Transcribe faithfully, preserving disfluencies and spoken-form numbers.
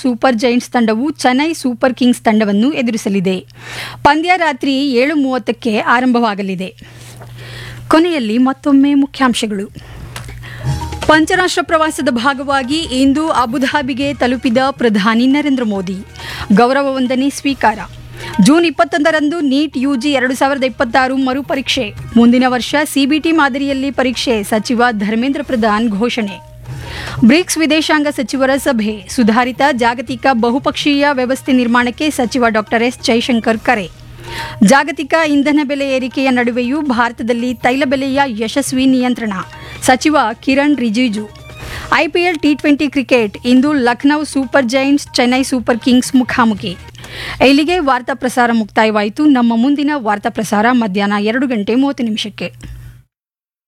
Super Giants ತಂಡವು Chennai super Kings ತಂಡವನ್ನು ಎದುರಿಸಲಿದೆ. ಪಂದ್ಯ ರಾತ್ರಿ ಏಳು ಮೂವತ್ತಕ್ಕೆ ಆರಂಭವಾಗಲಿದೆ. ಕೊನೆಯಲ್ಲಿ ಮತ್ತೊಮ್ಮೆ ಮುಖ್ಯಾಂಶಗಳು. ಪಂಚರಾಷ್ಟ್ರ ಪ್ರವಾಸದ ಭಾಗವಾಗಿ ಇಂದು ಅಬುಧಾಬಿಗೆ ತಲುಪಿದ ಪ್ರಧಾನಿ ನರೇಂದ್ರ ಮೋದಿ. ಗೌರವ ವಂದನೆ ಸ್ವೀಕಾರ. ಜೂನ್ ಇಪ್ಪತ್ತೊಂದರಂದು ನೀಟ್ ಯುಜಿ ಎರಡು ಸಾವಿರದ ಇಪ್ಪತ್ತಾರು ಮರುಪರೀಕ್ಷೆ. ಮುಂದಿನ ವರ್ಷ ಸಿಬಿಟಿ ಮಾದರಿಯಲ್ಲಿ ಪರೀಕ್ಷೆ. ಸಚಿವ ಧರ್ಮೇಂದ್ರ ಪ್ರಧಾನ್ ಘೋಷಣೆ. ಬ್ರಿಕ್ಸ್ ವಿದೇಶಾಂಗ ಸಚಿವರ ಸಭೆ. ಸುಧಾರಿತ ಜಾಗತಿಕ ಬಹುಪಕ್ಷೀಯ ವ್ಯವಸ್ಥೆ ನಿರ್ಮಾಣಕ್ಕೆ ಸಚಿವ ಡಾಕ್ಟರ್ ಎಸ್ ಜೈಶಂಕರ್ ಕರೆ. ಜಾಗತಿಕ ಇಂಧನ ಬೆಲೆ ಏರಿಕೆಯ ನಡುವೆಯೂ ಭಾರತದಲ್ಲಿ ತೈಲ ಬೆಲೆಯ ಯಶಸ್ವಿ ನಿಯಂತ್ರಣ. ಸಚಿವ Kiran Rijiju. IPL T twenty cricket. ಇಂದು Lucknow super Giants Chennai super Kings ಮುಖಾಮುಖಿ. ಇಲ್ಲಿಗೆ ವಾರ್ತಾ ಪ್ರಸಾರ ಮುಕ್ತಾಯವಾಯಿತು. ನಮ್ಮ ಮುಂದಿನ ವಾರ್ತಾ ಪ್ರಸಾರ ಮಧ್ಯಾಹ್ನ ಎರಡು ಗಂಟೆ ಮೂವತ್ತು ನಿಮಿಷಕ್ಕೆ.